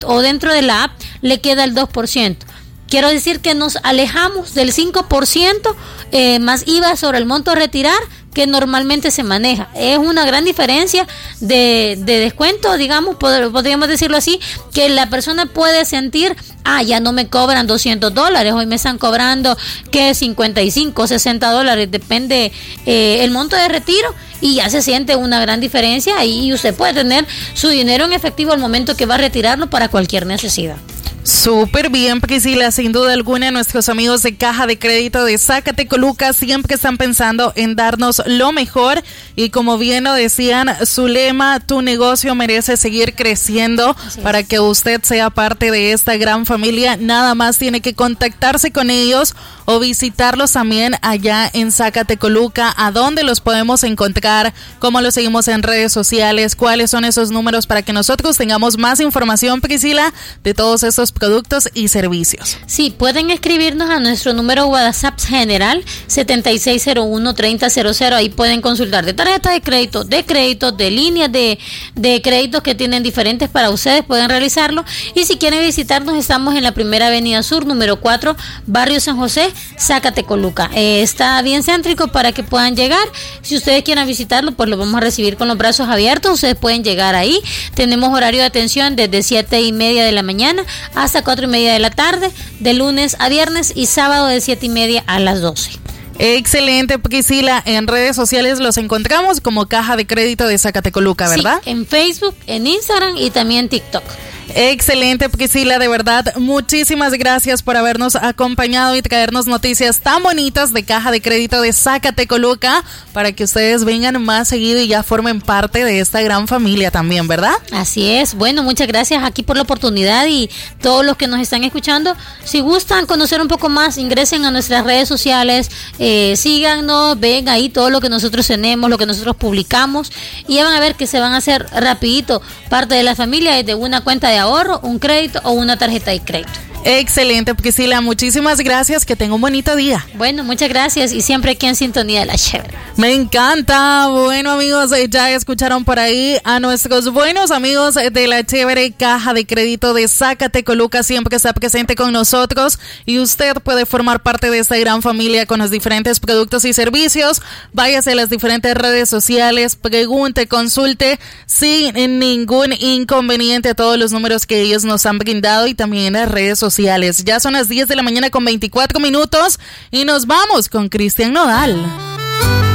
o dentro de la app, le queda el 2%. Quiero decir que nos alejamos del 5% más IVA sobre el monto a retirar que normalmente se maneja. Es una gran diferencia de descuento, digamos, podríamos decirlo así, que la persona puede sentir, ya no me cobran $200, hoy me están cobrando que $55, $60, depende el monto de retiro, y ya se siente una gran diferencia y usted puede tener su dinero en efectivo al momento que va a retirarlo para cualquier necesidad. Súper bien, Priscila, sin duda alguna nuestros amigos de Caja de Crédito de Zacatecoluca siempre están pensando en darnos lo mejor y como bien lo decían, su lema, tu negocio merece seguir creciendo. Para que usted sea parte de esta gran familia, nada más tiene que contactarse con ellos o visitarlos también allá en Zacatecoluca. ¿A dónde los podemos encontrar? ¿Cómo los seguimos en redes sociales? ¿Cuáles son esos números para que nosotros tengamos más información, Priscila, de todos estos productos y servicios? Sí, pueden escribirnos a nuestro número WhatsApp general 7601-3000. Ahí pueden consultar de tarjeta de crédito, de líneas de créditos que tienen diferentes para ustedes, pueden realizarlo. Y si quieren visitarnos, estamos en la Primera Avenida Sur, número 4, Barrio San José, Zacatecoluca. Está bien céntrico para que puedan llegar. Si ustedes quieren visitarlo, pues lo vamos a recibir con los brazos abiertos. Ustedes pueden llegar ahí. Tenemos horario de atención desde 7:30 de la mañana hasta 4:30 de la tarde, de lunes a viernes, y sábado de 7:30 a las 12. Excelente, Priscila. En redes sociales los encontramos como Caja de Crédito de Zacatecoluca, ¿verdad? Sí, en Facebook, en Instagram y también TikTok. Excelente, Priscila, de verdad, muchísimas gracias por habernos acompañado y traernos noticias tan bonitas de Caja de Crédito de Zacatecoluca para que ustedes vengan más seguido y ya formen parte de esta gran familia también, ¿verdad? Así es. Bueno, muchas gracias aquí por la oportunidad, y todos los que nos están escuchando, si gustan conocer un poco más, ingresen a nuestras redes sociales, síganos, ven ahí todo lo que nosotros tenemos, lo que nosotros publicamos, y ya van a ver que se van a hacer rapidito parte de la familia desde una cuenta de ahorro, un crédito o una tarjeta de crédito. Excelente, Priscila, muchísimas gracias, que tenga un bonito día. Bueno, muchas gracias, y siempre aquí en sintonía de La Chévere. Me encanta. Bueno, amigos, ya escucharon por ahí a nuestros buenos amigos de La Chévere. Caja de Crédito de Zacatecoluca siempre está presente con nosotros, y usted puede formar parte de esta gran familia con los diferentes productos y servicios. Váyase a las diferentes redes sociales, pregunte, consulte sin ningún inconveniente a todos los números que ellos nos han brindado, y también en las redes sociales. Ya son las 10 de la mañana con 24 minutos y nos vamos con Cristian Nodal.